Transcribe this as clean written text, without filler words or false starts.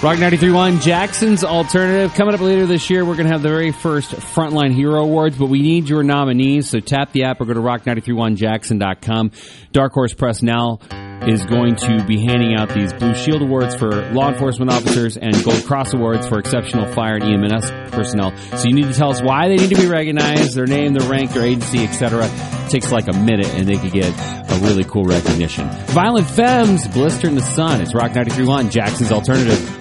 Rock 93.1, Jackson's Alternative. Coming up later this year, we're going to have the very first Frontline Hero Awards, but we need your nominees, so tap the app or go to rock931jackson.com. Dark Horse Press now is going to be handing out these Blue Shield Awards for law enforcement officers and Gold Cross Awards for exceptional fire and EMS personnel. So you need to tell us why they need to be recognized, their name, their rank, their agency, etc. It takes like a minute, and they could get a really cool recognition. Violent Femmes, Blister in the Sun. It's Rock 93.1, Jackson's Alternative.